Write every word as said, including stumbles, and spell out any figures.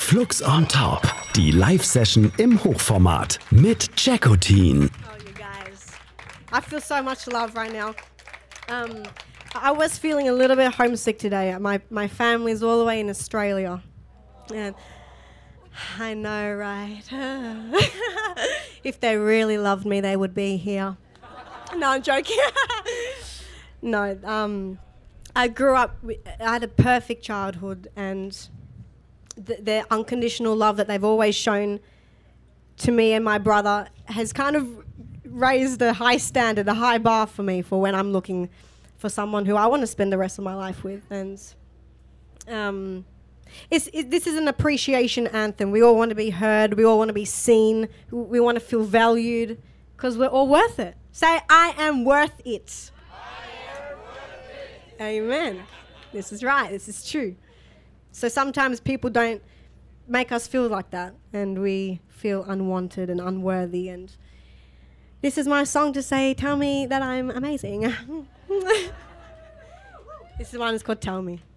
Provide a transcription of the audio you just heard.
Flux on Top, die Live-Session im Hochformat mit Jackotin. Oh, you guys. I feel so much love right now. Um, I was feeling a little bit homesick today. My, my family's all the way in Australia. And I know, right? If they really loved me, they would be here. No, I'm joking. No, um, I grew up, I had a perfect childhood, and th- their unconditional love that they've always shown to me and my brother has kind of raised a high standard, a high bar for me for when I'm looking for someone who I want to spend the rest of my life with. And um, it's, it, this is an appreciation anthem. We all want to be heard. We all want to be seen. We want to feel valued because we're all worth it. Say, I am worth it. Amen. This is right. This is true. So sometimes people don't make us feel like that, and we feel unwanted and unworthy. And this is my song to say, tell me that I'm amazing. This one is called Tell Me.